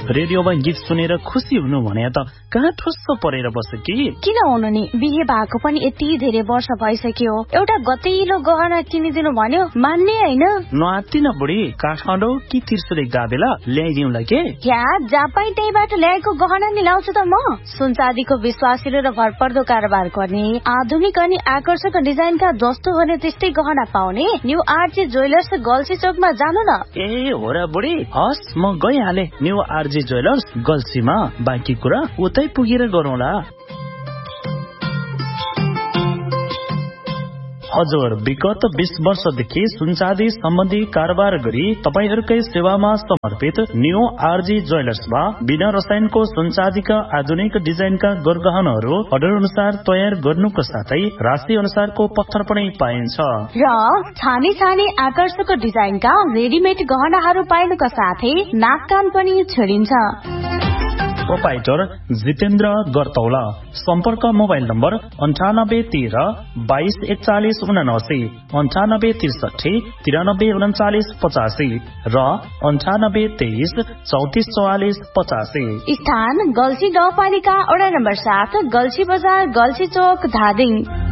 रेडियोमा गीत सुनेर खुसी हुनु भने त कहाँ ठुस्स परेर बस्यो कि? किन हुनु नि, बिहे भएको पनि यति धेरै वर्ष भइसक्यो, एउटा गतिलो गहना किनिदिनु भन्यो मान्ने हैन। नआत्तिन बुढी, काठमाडौँ कि त्रिशुली गाबेला ल्याइदिउँला के? या जापाई त्यहीबाट ल्याएको गहना नि लाउँछु त म। सुनचाँदीको विश्वासिलो र भरपर्दो कारोबार गर्ने, आधुनिक अनि आकर्षक डिजाइनका जस्तो भने त्यस्तै गहना पाउने न्यू आरजे ज्वेलर्स गल्सी चोकमा जानु न। ए हो र बुढी, हस् म गइहाले न्यू आरजे ज्वेलर्स गल्सीमा। बाँकी कुरा उतै पुगेर गरौँला। हजुर, विगत 20 वर्षदेखि सुनचाँदी सम्बन्धी कारोबार गरी तपाईहरूकै सेवामा समर्पित न्यू आरजी ज्वेलर्समा बिना रसायनको सुनचाँदीका आधुनिक डिजाइनका गरगहनाहरू अर्डर अनुसार तयार गर्नुको साथै राशि अनुसारको पत्थर पनि पाइन्छ र छानी छानी आकर्षक डिजाइनका रेडिमेड गहनाहरू पाइनुका साथै नाक कान पनि छोडिन्छ। प्रोपाइटर जितेन्द्र गरतौला। सम्पर्क मोबाइल नम्बर 9813 22 41 79 93 93 39 39 85 र 9823 34 44 85। स्थान गल्सी गाउँपालिका वडा नम्बर 7, गल्सी बजार, गल्सी चोक, धादिङ।